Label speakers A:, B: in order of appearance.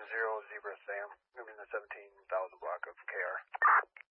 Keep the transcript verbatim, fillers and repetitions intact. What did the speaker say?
A: zero Zebra Sam, moving the seventeen thousand block of K R.